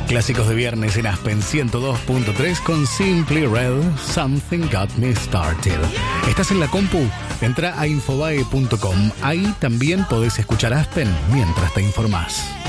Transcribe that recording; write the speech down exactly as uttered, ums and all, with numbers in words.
Clásicos de viernes en Aspen ciento dos punto tres con Simply Red, Something Got Me Started. ¿Estás en la compu? Entra a infobae punto com. Ahí también podés escuchar Aspen mientras te informás.